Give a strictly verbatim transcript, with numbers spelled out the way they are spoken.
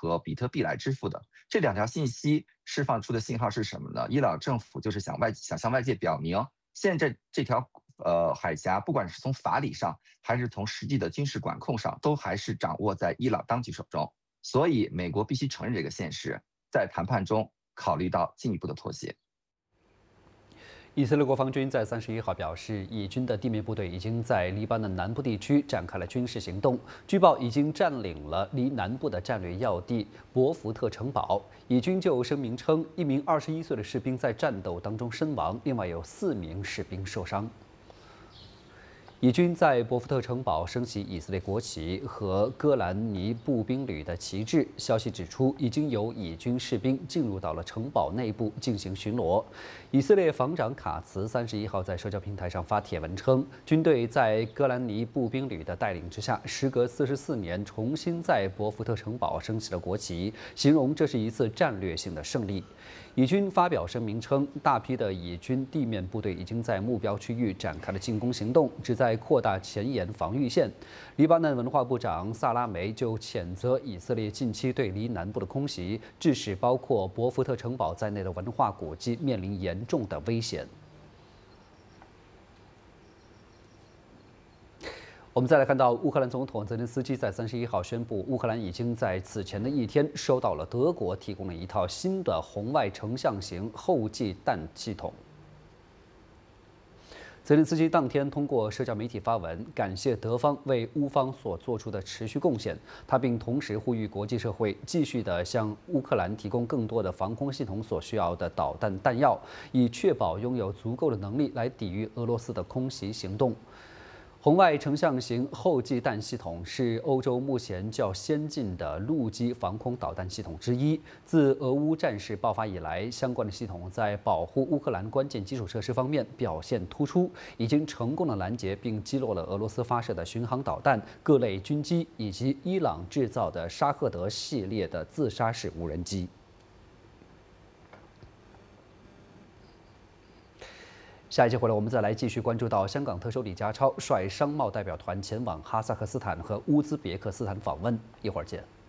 和比特币来支付的。这两条信息释放出的信号是什么呢？伊朗政府就是想外想向外界表明，现在这条呃海峡，不管是从法理上还是从实际的军事管控上，都还是掌握在伊朗当局手中。所以，美国必须承认这个现实，在谈判中考虑到进一步的妥协。 以色列国防军在三十一号表示，以军的地面部队已经在黎巴嫩南部地区展开了军事行动，据报已经占领了离南部的战略要地博福特城堡。以军就声明称，一名二十一岁的士兵在战斗当中身亡，另外有四名士兵受伤。以军在博福特城堡升起以色列国旗和戈兰尼步兵旅的旗帜。消息指出，已经有以军士兵进入到了城堡内部进行巡逻。以色列防长卡茨三十一号在社交平台上发帖文称，军队在戈兰尼步兵旅的带领之下，时隔四十四年重新在博福特城堡升起了国旗，形容这是一次战略性的胜利。以军发表声明称，大批的以军地面部队已经在目标区域展开了进攻行动，旨在扩大前沿防御线。黎巴嫩文化部长萨拉梅就谴责以色列近期对黎南部的空袭，致使包括博福特城堡在内的文化古迹面临严重的危险。我们再来看到，乌克兰总统泽连斯基在三十一号宣布，乌克兰已经在此前的一天收到了德国提供了一套新的红外成像型后继弹系统。泽连斯基当天通过社交媒体发文，感谢德方为乌方所做出的持续贡献。他并同时呼吁国际社会继续地向乌克兰提供更多的防空系统所需要的导弹弹药，以确保拥有足够的能力来抵御俄罗斯的空袭行动。红外成像型后继弹系统是欧洲目前较先进的陆基防空导弹系统之一。自俄乌战事爆发以来，相关的系统在保护乌克兰关键基础设施方面表现突出，已经成功的拦截并击落了俄罗斯发射的巡航导弹、各类军机以及伊朗制造的沙赫德系列的自杀式无人机。下一节回来，我们再来继续关注到香港特首李家超率商贸代表团前往哈萨克斯坦和乌兹别克斯坦访问，一会儿见。